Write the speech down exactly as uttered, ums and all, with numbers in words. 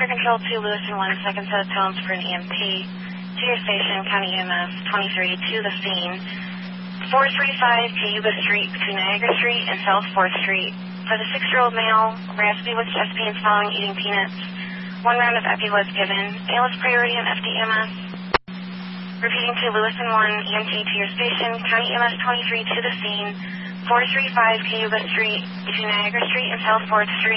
for control to Lewis and one second set of tones for an E M T. To your station, County E M S twenty-three to the scene. four thirty-five Cayuga Street between Niagara Street and South fourth Street. For the six-year-old male, raspy with chest pains following eating peanuts. One round of epi was given. A L S priority and F D M S. Repeating to Lewis and one, E M T to your station, County E M S twenty-three to the scene. four thirty-five Cayuga Street between Niagara Street and South fourth Street.